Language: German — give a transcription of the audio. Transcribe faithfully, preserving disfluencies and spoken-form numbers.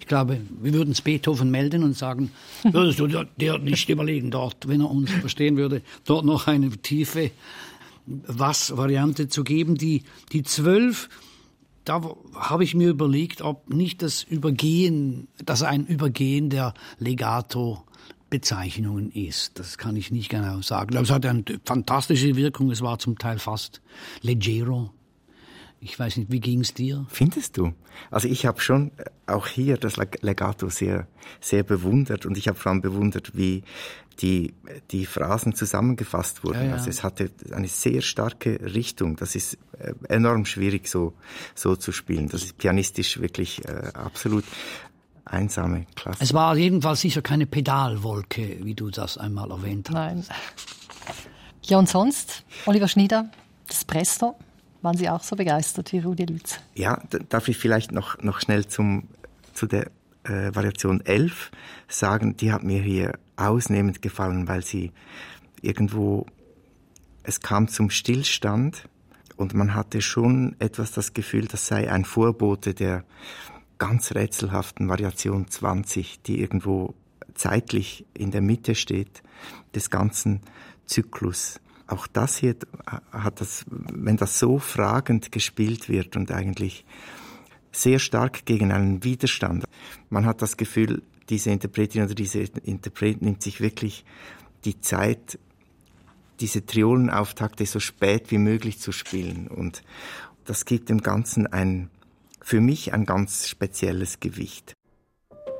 glaube, wir würden es Beethoven melden und sagen, würdest du dir nicht überlegen, dort, wenn er uns verstehen würde, dort noch eine tiefe Was-Variante zu geben. Die, die zwölf, da habe ich mir überlegt, ob nicht das Übergehen, dass ein Übergehen der Legato-Bezeichnungen ist. Das kann ich nicht genau sagen. Aber es hat eine fantastische Wirkung. Es war zum Teil fast leggero. Ich weiß nicht, wie ging es dir? Findest du? Also ich habe schon auch hier das Legato sehr, sehr bewundert und ich habe vor allem bewundert, wie die, die Phrasen zusammengefasst wurden. Ja, ja. Also es hatte eine sehr starke Richtung. Das ist enorm schwierig so, so zu spielen. Das ist pianistisch wirklich äh, absolut einsame Klasse. Es war jedenfalls sicher keine Pedalwolke, wie du das einmal erwähnt hast. Nein. Ja, und sonst, Oliver Schnider, das Presto? Waren Sie auch so begeistert wie Rudi Lütz? Ja, d- darf ich vielleicht noch, noch schnell zum, zu der äh, Variation elf sagen, die hat mir hier ausnehmend gefallen, weil sie irgendwo, es kam zum Stillstand und man hatte schon etwas das Gefühl, das sei ein Vorbote der ganz rätselhaften Variation zwanzig, die irgendwo zeitlich in der Mitte steht des ganzen Zyklus. Auch das hier hat das, wenn das so fragend gespielt wird und eigentlich sehr stark gegen einen Widerstand. Man hat das Gefühl, diese Interpretin oder diese Interpret nimmt sich wirklich die Zeit, diese Triolenauftakte so spät wie möglich zu spielen. Und das gibt dem Ganzen ein, für mich ein ganz spezielles Gewicht.